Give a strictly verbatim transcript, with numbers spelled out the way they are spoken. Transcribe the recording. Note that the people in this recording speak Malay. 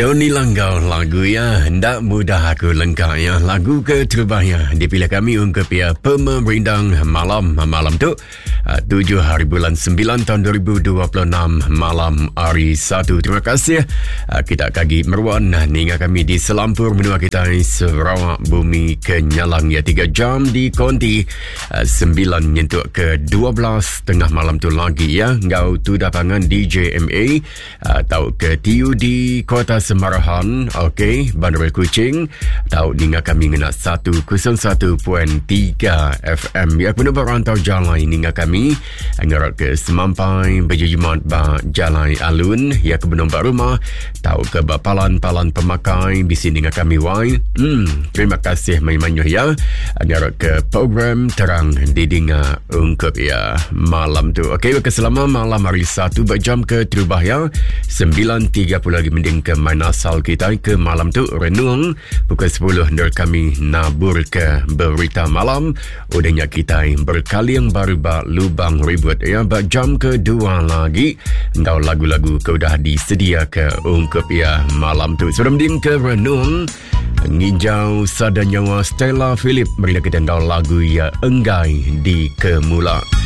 Doni Langgau lagu ya, hendak mudah aku lengkap ya. Lagu ke terbaik dipilih kami untuk ya pemerindang malam malam tu uh, tujuh hari bulan sembilan tahun dua ribu dua puluh enam malam hari satu. Terima kasih uh, kita kagi meruan ninga kami di Selampur menua kita Sarawak Bumi Kenyalang ya tiga jam di Konti uh, sembilan nyentuk ke dua belas tengah malam tu lagi ya. Ngau tu dapangan D J M A uh, tau ke T U D Kota Semarahan, okey, Bandar Kuching, tahu ninga kami ngena seratus satu perpuluhan tiga F M. Ya, kena berantau jalan ninga kami, ngarat ke Semampai, berjumat ba jalan alun, ya ke Benomba Rumah, tahu ke bapalan-palan pemakai, bisi ninga kami wai. Hmm, terima kasih main-main ya, ngarat ke program terang di dinga ungkup ya malam tu. Okey, keselama malam hari satu berjam ke terubah ya, sembilan tiga puluh lagi mending ke main asal kita ke malam tu renung pukul sepuluh dari kami nabur ke berita malam udahnya kita berkali yang baru bak lubang ribut ya bak jam kedua lagi ngau lagu-lagu kau dah disedia ke ungkup ya malam tu sudah mending ke renung nginjau sada nyawa Stella Philip beri kita ngau lagu ya enggai di kemula.